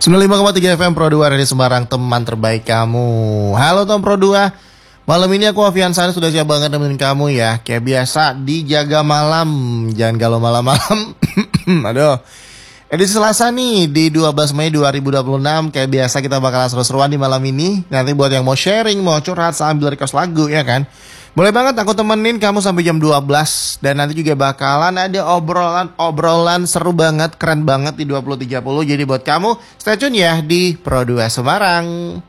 95,3 FM Pro 2 dari Semarang, teman terbaik kamu. Halo Tom Pro 2. Malam ini aku Avian Sana sudah siap banget nemenin kamu ya. Kayak biasa dijaga malam, jangan galau malam-malam. Aduh. Edisi Selasa nih di 12 Mei 2026. Kayak biasa kita bakalan seru-seruan di malam ini. Nanti buat yang mau sharing, mau curhat sambil request lagu ya kan. Boleh banget aku temenin kamu sampai jam 12. Dan nanti juga bakalan ada obrolan seru banget, keren banget di 20.30. Jadi buat kamu stay tune ya di Pro 2 Semarang.